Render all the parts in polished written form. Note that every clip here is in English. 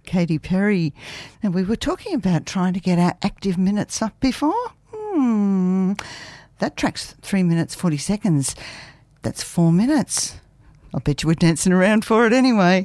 Katy Perry. And we were talking about trying to get our active minutes up before. That track's 3 minutes, 40 seconds. That's 4 minutes. I'll bet you we're dancing around for it anyway.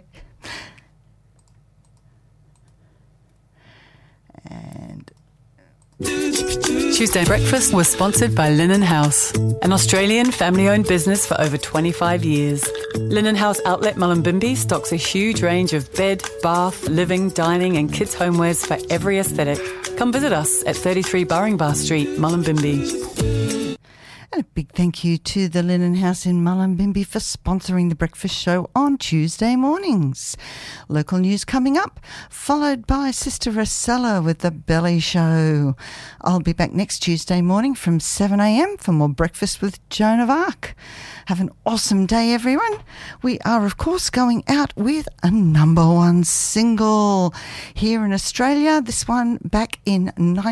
And Tuesday Breakfast was sponsored by Linen House, an Australian family-owned business for over 25 years. Linen House Outlet Mullumbimby stocks a huge range of bed, bath, living, dining and kids' homewares for every aesthetic. Come visit us at 33 Burringbar Street, Mullumbimby. And a big thank you to the Linen House in Mullumbimby for sponsoring the breakfast show on Tuesday mornings. Local news coming up, followed by Sister Rosella with The Belly Show. I'll be back next Tuesday morning from 7 a.m. for more Breakfast with Joan of Arc. Have an awesome day, everyone. We are, of course, going out with a #1 single here in Australia, this one back in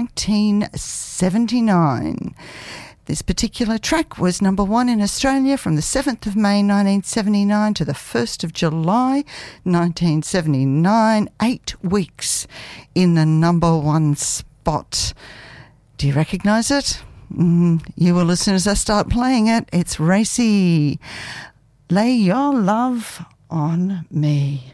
1979. This particular track was #1 in Australia from the 7th of May 1979 to the 1st of July 1979. 8 weeks in the #1 spot. Do you recognise it? You will as soon as I start playing it. It's Racy. Lay Your Love on Me.